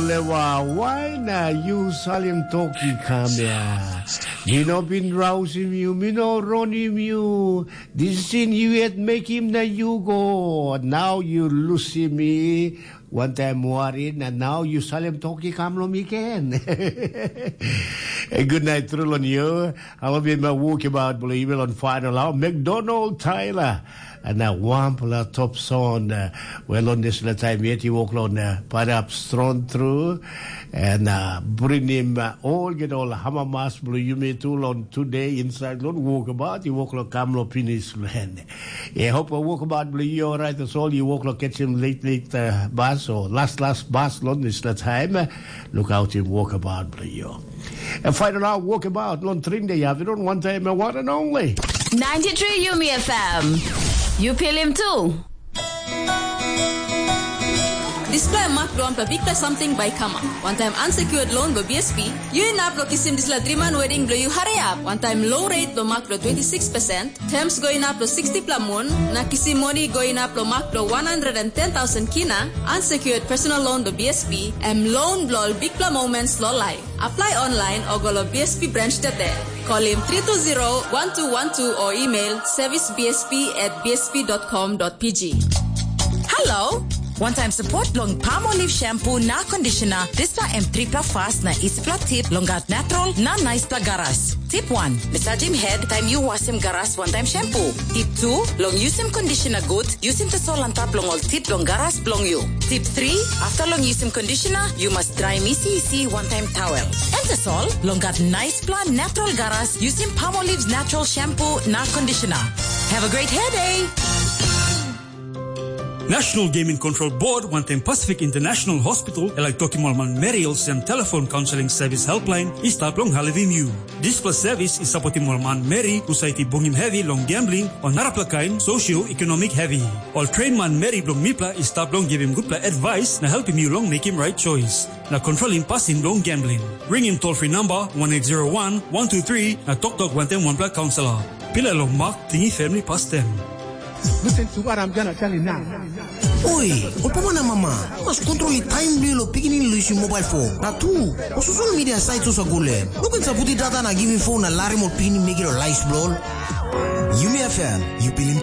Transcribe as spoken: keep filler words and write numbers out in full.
lewa why na you salim toki kamya. Mino bin rousing you, mino ronim you. This sin you yet make him na you go. Now you lose me. One time worried, and now you salim toki kamlo again. A good night through on you. I'll be my walkabout believer on final hour. McDonald Tyler. And now Wampala top song. Uh, well, on this time yet you walk on uh, perhaps thrown through and uh, bring him uh, all get all hamamas blue you may tool on today inside Lord walkabout. You walk like Kamlo Pinis land. I hope I walk about blue you all right. That's all you walk like catch him late late uh, bus or last last bus on this time. Uh, look out him walk about blue you. And final out walk about Lon Tring they have it on one time and one and only. ninety-three Yumi F M. You peel him too. Display mark doon pa bigla something by Kama. One time unsecured loan by B S P. You in up lo kisim disla driman wedding blow you hurry up. One time low rate lo mark lo twenty-six percent. Terms going up lo sixty plamun. Na kisim money going up lo mark lo one hundred ten thousand kina. Unsecured personal loan by B S P. M loan blow big pla moments lo live. Apply online or go lo B S P branch today. Call him three two zero, one two one two or email servicebsp at b s p dot com dot p g. Hello? One-time support long Palmolive shampoo na conditioner. This pa M three pla fast na easy pla tip longat natural na nice pla garas. Tip one, massage him head time you wash him garas one-time shampoo. Tip two, long use him conditioner good. Use him to sol on top long all tip long garas long you. Tip three, after long use him conditioner, you must dry him easy easy one-time towel. And that's all, long got nice pla natural garas. Use him Palmolive's natural shampoo na conditioner. Have a great headache. National Gaming Control Board One-Time Pacific International Hospital elak toki malman Merriel's and telephone counseling service helpline is tap long halivim you. This plus service is supporting malman Mary usaiti bungim heavy long gambling on naraplakain socio-economic heavy. All train man Mary long mipla is tap long give him good pla advice na help him you long make him right choice. Na control him pass him long gambling. Ring him toll free number one eight zero one, one two three na talk talk one-time one pla counselor. Pila long mark tingi family past them. Listen to what I'm gonna tell you now. Oi, ulpama na mama, mas control time lo piginin lo isi mobile phone. Na tu, o social media site sa gule. Looking sa puti data na give phone na lari mo piginin make it a light blow. Yumi F M, you peel him